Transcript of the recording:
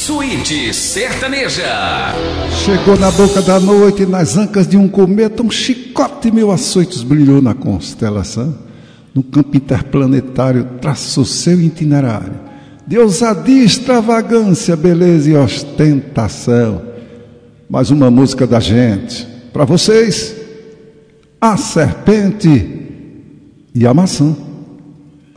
Suíte Sertaneja. Chegou na boca da noite, nas ancas de um cometa, um chicote mil açoites brilhou na constelação. No campo interplanetário traçou seu itinerário de ousadia, extravagância, beleza e ostentação. Mais uma música da gente, para vocês, a serpente e a maçã.